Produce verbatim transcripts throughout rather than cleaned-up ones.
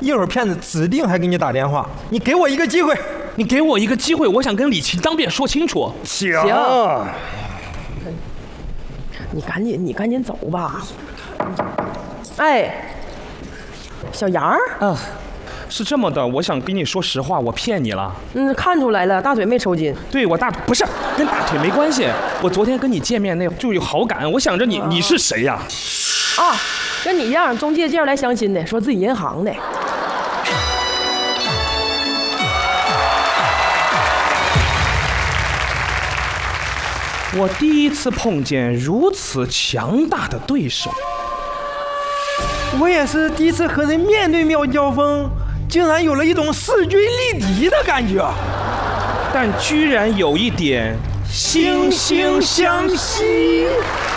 一会儿骗子指定还给你打电话。你给我一个机会， 你给我一个机会，我想跟李琦当面说清楚。 行， 你赶紧，你赶紧走吧。哎，小杨儿， 啊，是这么的，我想跟你说实话，我骗你了。 嗯，看出来了，大腿没抽筋。 对，我大不是跟大腿没关系。我昨天跟你见面那就有好感，我想着你，你是谁呀？ 啊，跟你一样，中介介绍来相亲的，说自己银行的。 我第一次碰见如此强大的对手。 我也是第一次和人面对面交锋，竟然有了一种势均力敌的感觉， 但居然有一点惺惺相惜。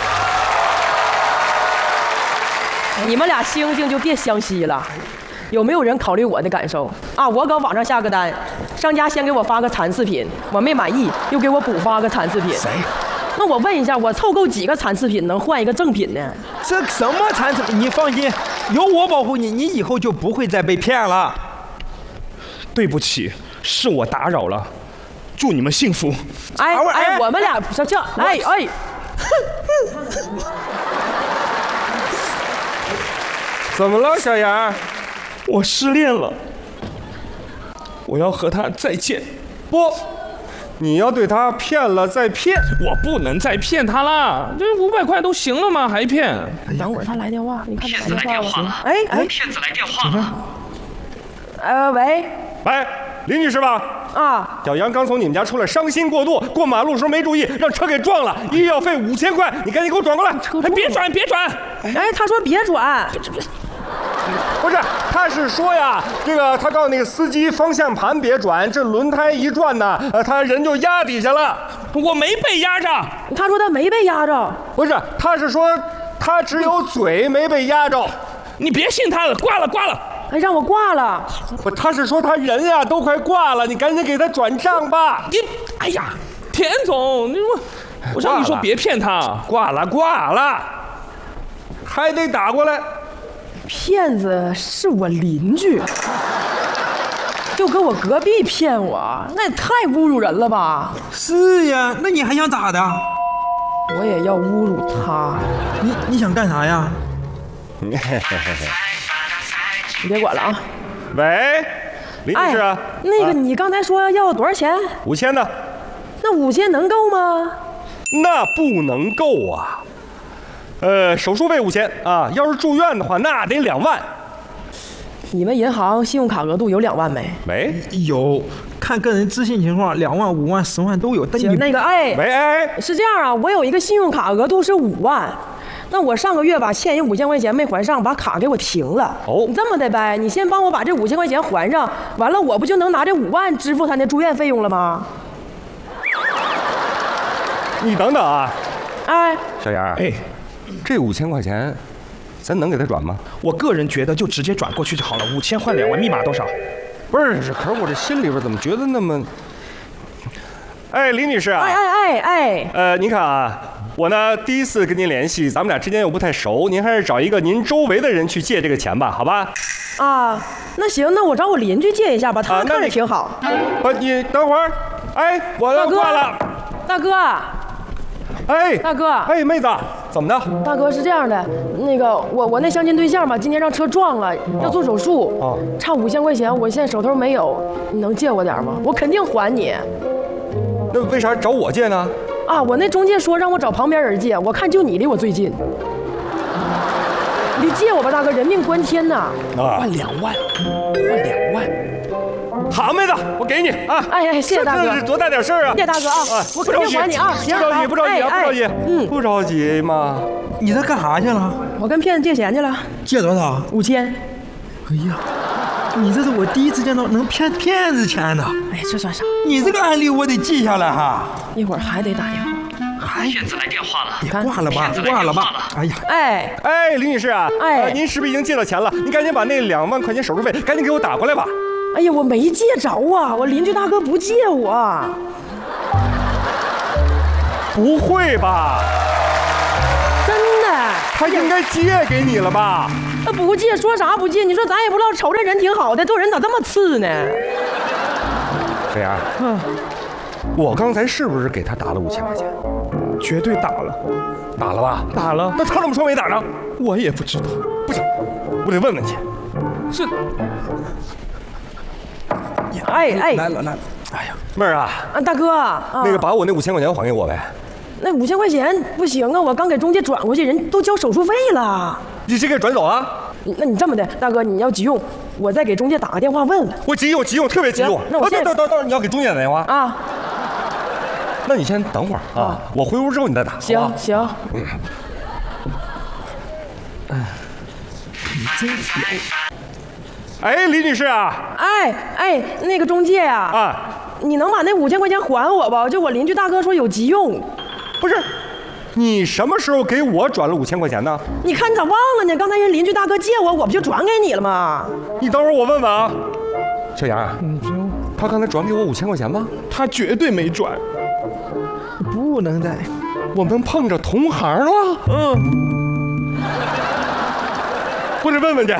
你们俩星星就别相惜了。有没有人考虑我的感受啊？我搁网上下个单，商家先给我发个残次品，我没满意，又给我补发个残次品。 谁？ 那我问一下，我凑够几个残次品能换一个正品呢？ 这什么残次品？你放心，有我保护你，你以后就不会再被骗了。 对不起，是我打扰了，祝你们幸福。 哎哎，我们俩这这，哎哎。 怎么了，小杨？ 我失恋了，我要和他再见。 不，你要对他骗了再骗。 我不能再骗他了，这五百块都行了吗？还骗？ 等会儿他来电话，你看骗子来电话了。 哎哎， 骗子来电话了。 呃，喂。 喂，林女士吧？ 啊， 小杨刚从你们家出来，伤心过度，过马路时候没注意，让车给撞了，医药费五千块，你赶紧给我转过来。 哎，别转，别转！ 哎，他说别转。 不是，他是说呀，这个他告诉那个司机方向盘别转，这轮胎一转呢，呃，他人就压底下了。 我没被压着。 他说他没被压着。 不是，他是说他只有嘴没被压着。 你别信他了，挂了挂了。 哎，让我挂了。 不，他是说他人呀都快挂了，你赶紧给他转账吧。 你，哎呀，田总，你我，我让你说别骗他。 挂了挂了，还得打过来。 骗子是我邻居，就搁我隔壁骗我，那也太侮辱人了吧？ 是呀，那你还想咋的？ 我也要侮辱他。 你你想干啥呀？ 你别管了啊！ 喂，林女士啊， 哎、那个你刚才说要多少钱？ 五千的。 那五千能够吗？ 那不能够啊。呃，手术费五千啊，要是住院的话，那得两万。 你们银行信用卡额度有两万没？ 没有，看个人资信情况，两万、五万、十万都有。但行，那个哎， 喂哎， 是这样啊，我有一个信用卡额度是五万，那我上个月吧欠人五千块钱没还上，把卡给我停了。 哦， 你这么的呗，你先帮我把这五千块钱还上，完了我不就能拿这五万支付他那住院费用了吗？ 你等等啊， 哎， 小杨， 哎。 这五千块钱，咱能给他转吗？ 我个人觉得就直接转过去就好了，五千换两万，密码多少？ 不是，可是我这心里边怎么觉得那么……哎，李女士啊， 哎哎哎哎， 呃，您看啊，我呢第一次跟您联系，咱们俩之间又不太熟，您还是找一个您周围的人去借这个钱吧，好吧？ 啊，那行，那我找我邻居借一下吧，他看着挺好。 不，你等会儿，哎，我要挂了， 大哥。 哎， 大哥， 哎，妹子，怎么的？ 大哥是这样的，那个我我那相亲对象吧，今天让车撞了，要做手术， 哦， 差五千块钱，我现在手头没有，你能借我点吗？我肯定还你。 那为啥找我借呢？ 啊，我那中介说让我找旁边人借，我看就你离我最近。你借我吧，大哥，人命关天呐！ 换两万，换两万。 好，妹子，我给你啊！ 哎哎，谢谢大哥， 这是多大点事儿啊！ 谢谢大哥啊，我肯定还你啊！行， 不着急，不着急啊，不着急， 嗯， 不着急嘛。 你这干啥去了？ 我跟骗子借钱去了。 借多少？ 五千。 哎呀，你这是我第一次见到能骗骗子钱的。 哎，这算啥？ 你这个案例我得记下来哈。 一会儿还得打电话。 骗子来电话了， 别挂了吧，挂了吧！哎呀， 哎哎，李女士啊， 哎、 呃，您是不是已经借到钱了？您赶紧把那两万块钱手术费赶紧给我打过来吧。 哎呀，我没借着啊，我邻居大哥不借我。 不会吧？ 真的？ 他应该借给你了吧？ 那不借说啥不借？你说咱也不知道，瞅这人挺好的，做人咋这么次呢？ 小杨，嗯，我刚才是不是给他打了五千块钱？ 绝对打了， 打了吧？ 打了。 那他怎么说没打呢？ 我也不知道。 不行，我得问问去。 是。 哎哎， 来了来了。哎呀， 妹儿啊， 啊大哥，啊、 那个把我那五千块钱还给我呗。 那五千块钱不行啊，我刚给中介转过去，人都交手术费了。 你这给转走啊？ 那你这么的，大哥，你要急用，我再给中介打个电话问问。 我急用，急用，特别急用。 行那我现在等等等，你要给中介打电话啊？ 那你先等会儿啊，啊我回屋之后你再打。 行行。嗯。 你真行。 哎，李女士啊。 哎哎，那个中介啊。 啊。 你能把那五千块钱还我吧？就我邻居大哥说有急用。 不是。你什么时候给我转了五千块钱呢？ 你看你咋忘了呢？刚才人邻居大哥借我，我不就转给你了吗？ 你等会儿我问问啊，小杨，嗯，他刚才转给我五千块钱吗？ 他绝对没转， 不能再， 我们碰着同行了。 嗯， 我得问问去。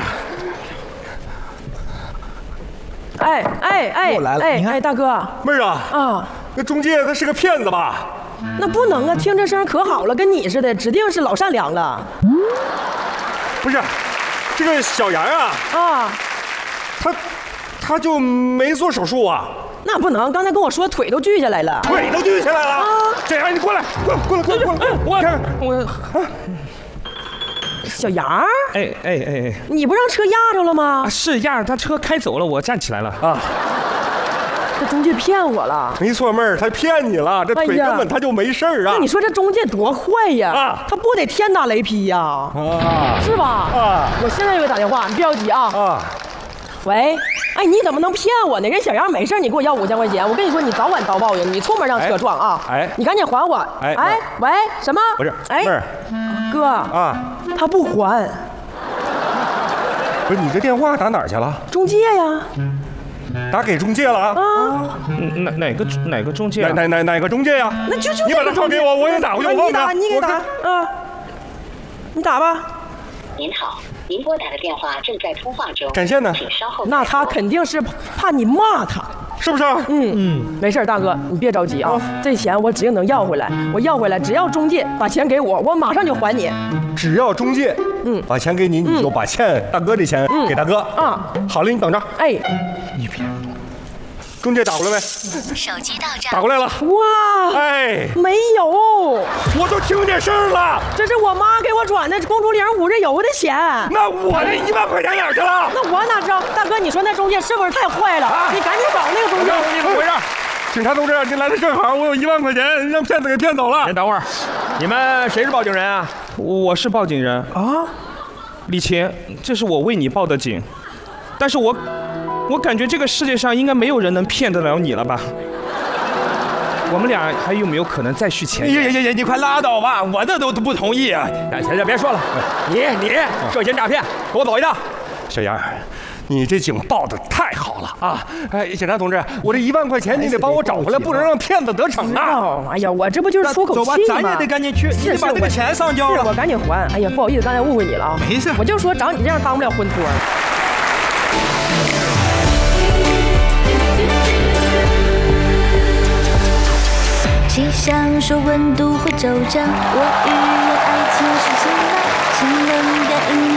哎哎哎， 又来了， 哎哎，大哥， 妹儿啊， 啊， 那中介他是个骗子吧？ 那不能啊！听这声可好了，跟你似的，指定是老善良了。 不是，这个小杨啊， 啊， 他他就没做手术啊？ 那不能，刚才跟我说腿都锯下来了， 腿都锯下来了。啊！小杨，你过来，过来，过来，过来，过来！ 我我，啊、 小杨， 哎哎哎哎， 你不让车压着了吗？ 啊，是压着，他车开走了，我站起来了啊。 这中介骗我了， 没错，妹儿，他骗你了，这腿根本他就没事儿啊。 那你说这中介多坏呀？啊，他不得天打雷劈呀？啊，是吧？啊，我现在就给打电话，你别着急啊。啊，喂，哎，你怎么能骗我呢？人小杨没事，你给我要五千块钱，我跟你说，你早晚遭报应，你出门让车撞啊！哎，你赶紧还我！哎哎，喂，什么？ 不是，哎，妹儿， 哥啊，他不还。 不是，你这电话打哪儿去了？ 中介呀。 打给中介了啊？ 啊，哪哪个哪个中介？ 哪哪哪哪个中介呀？ 那就就你把他号给我，我给你打过去。我你打，你给打啊！你打吧。 您好，您拨打的电话正在通话中， 占线呢？ 请稍后。 那他肯定是怕你骂他， 是不是？ 嗯嗯，没事，大哥，你别着急啊，这钱我指定能要回来。我要回来，只要中介把钱给我，我马上就还你。 只要中介嗯把钱给你，你就把欠大哥的钱给大哥啊。好了，你等着。哎，你别。中介打过来没？ 手机到账。 打过来了。 哇！ 哎， 没有， 我都听见声了。 这是我妈给我转的公主岭五日游的钱。 那我这一万块钱哪儿去了？ 那我哪知道？大哥，你说那中介是不是太坏了？啊、你赶紧找那个中介。 你怎么回事？警察同志，您来的正好，我有一万块钱让骗子给骗走了。 先等会儿，你们谁是报警人啊？ 我是报警人啊，李琴，这是我为你报的警，但是我。我感觉这个世界上应该没有人能骗得了你了吧？我们俩还有没有可能再续前缘？ 呀呀呀！你快拉倒吧，我这都不同意啊！哎，行行，别说了，你你涉嫌诈骗，给我走一趟。 小杨，你这警报的太好了啊！哎，警察同志，我这一万块钱你得帮我找回来，不能让骗子得逞啊！ 哎呀，我这不就是出口气吗？ 走吧，咱也得赶紧去，你把这个钱上交了。 我赶紧还。哎呀，不好意思，刚才误会你了啊。 没事， 我就说找你这样当不了婚托。 气象说温度会骤降，我预言爱情是晴朗，晴朗的阴